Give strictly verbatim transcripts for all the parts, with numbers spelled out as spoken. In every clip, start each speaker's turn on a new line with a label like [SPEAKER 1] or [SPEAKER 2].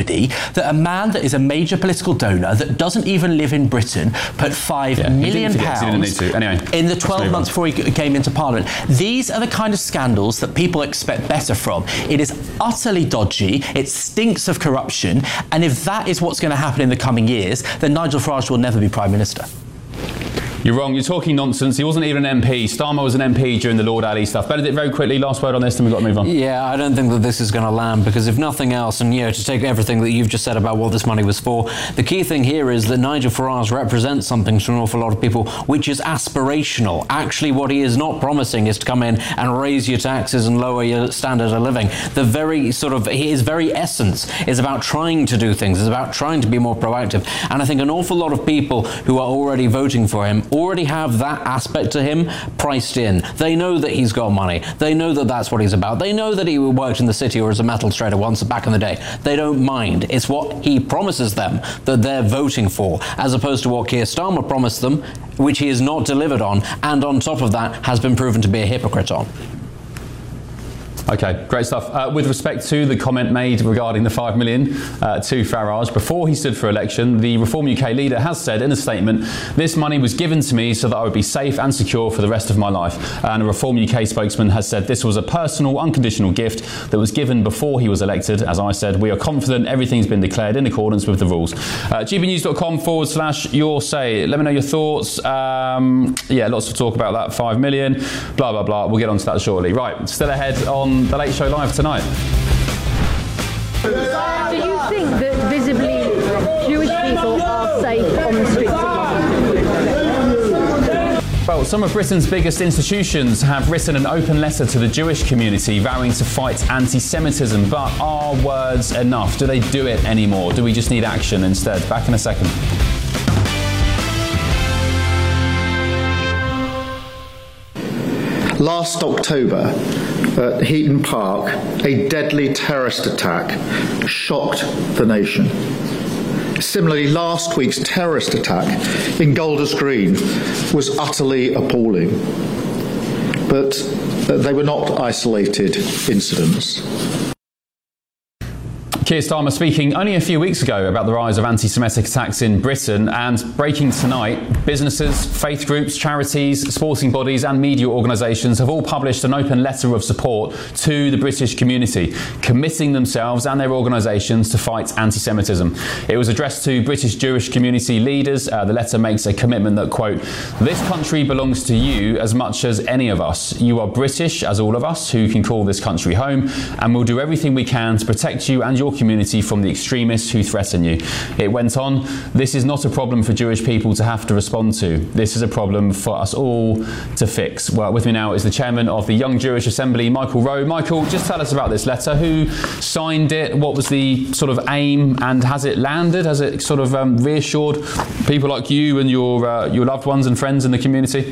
[SPEAKER 1] anybody that a man that is a major political donor that doesn't even live in Britain put five
[SPEAKER 2] yeah,
[SPEAKER 1] million pounds
[SPEAKER 2] anyway,
[SPEAKER 1] in the twelve months before he came into Parliament. These are the kind of scandals that people expect better from. It is utterly dodgy, it stinks of corruption, and if that is what's going to happen in the coming years, then Nigel Farage will never be Prime Minister.
[SPEAKER 2] You're wrong, you're talking nonsense. He wasn't even an M P. Starmer was an M P during the Lord Ali stuff. Benedict, very quickly, last word on this, then we've got to move on.
[SPEAKER 3] Yeah, I don't think that this is going to land, because if nothing else, and, you know, to take everything that you've just said about what this money was for, the key thing here is that Nigel Farage represents something to an awful lot of people which is aspirational. Actually, what he is not promising is to come in and raise your taxes and lower your standard of living. The very sort of, his very essence is about trying to do things, is about trying to be more proactive. And I think an awful lot of people who are already voting for him already have that aspect to him priced in. They know that he's got money. They know that that's what he's about. They know that he worked in the city or as a metal trader once back in the day. They don't mind. It's what he promises them that they're voting for, as opposed to what Keir Starmer promised them, which he has not delivered on, and on top of that has been proven to be a hypocrite on.
[SPEAKER 2] Okay, great stuff. Uh, with respect to the comment made regarding the five million uh, to Farage, before he stood for election, the Reform U K leader has said in a statement, "This money was given to me so that I would be safe and secure for the rest of my life." And a Reform U K spokesman has said this was a personal, unconditional gift that was given before he was elected. As I said, we are confident everything's been declared in accordance with the rules. Uh, gbnews.com forward slash your say. Let me know your thoughts. Um, yeah, lots of talk about that five million, blah, blah, blah. We'll get on to that shortly. Right, still ahead on The Late Show Live tonight.
[SPEAKER 4] Do you think that visibly Jewish people are safe on the streets of London?
[SPEAKER 2] Well, some of Britain's biggest institutions have written an open letter to the Jewish community vowing to fight anti-Semitism. But are words enough? Do they do it anymore? Do we just need action instead? Back in a second.
[SPEAKER 5] Last October, at Heaton Park, a deadly terrorist attack shocked the nation. Similarly, last week's terrorist attack in Golders Green was utterly appalling. But they were not isolated incidents.
[SPEAKER 2] Keir Starmer speaking only a few weeks ago about the rise of anti-Semitic attacks in Britain, and breaking tonight, businesses, faith groups, charities, sporting bodies and media organisations have all published an open letter of support to the British community, committing themselves and their organisations to fight anti-Semitism. It was addressed to British Jewish community leaders. Uh, the letter makes a commitment that, quote, "This country belongs to you as much as any of us. You are British, as all of us, who can call this country home, and we'll do everything we can to protect you and your community from the extremists who threaten you." It went on, "This is not a problem for Jewish people to have to respond to. This is a problem for us all to fix." Well, with me now is the chairman of the Young Jewish Assembly, Michael Rowe. Michael, just tell us about this letter. Who signed it? What was the sort of aim? And has it landed? Has it sort of um, reassured people like you and your uh, your loved ones and friends in the community?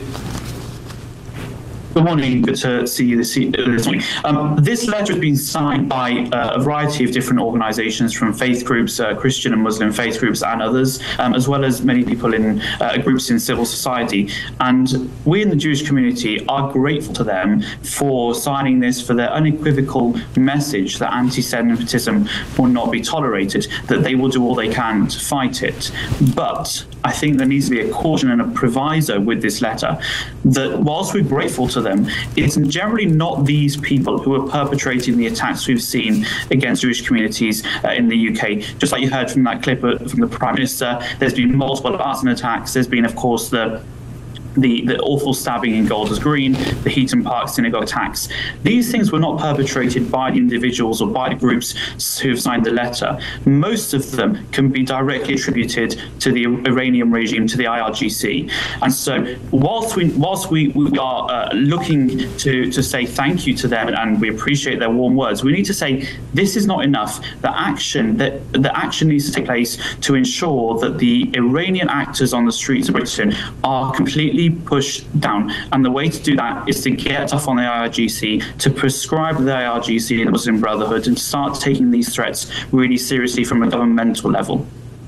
[SPEAKER 6] Good morning. Good to see you this, this morning. Um, this letter has been signed by uh, a variety of different organisations, from faith groups, uh, Christian and Muslim faith groups and others, um, as well as many people in uh, groups in civil society. And we in the Jewish community are grateful to them for signing this, for their unequivocal message that anti-Semitism will not be tolerated, that they will do all they can to fight it. But I think there needs to be a caution and a proviso with this letter, that whilst we're grateful to them, it's generally not these people who are perpetrating the attacks we've seen against Jewish communities uh, in the U K. Just like you heard from that clip from the Prime Minister, there's been multiple arson attacks. There's been, of course, the The, the awful stabbing in Golders Green, the Heaton Park synagogue attacks. These things were not perpetrated by the individuals or by the groups who've signed the letter. Most of them can be directly attributed to the Iranian regime, to the I R G C. And so whilst we whilst we, we are uh, looking to, to say thank you to them, and we appreciate their warm words, we need to say this is not enough. The action that the action needs to take place to ensure that the Iranian actors on the streets of Britain are completely pushed down, and the way to do that is to get off on the I R G C, to prescribe the I R G C and the Muslim Brotherhood, and start taking these threats really seriously from a governmental level.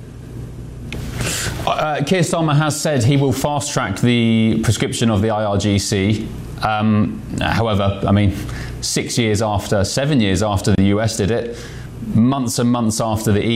[SPEAKER 2] Uh, Keir Starmer has said he will fast track the prescription of the I R G C. Um, however, I mean, six years after, seven years after the U S did it, months and months after the E U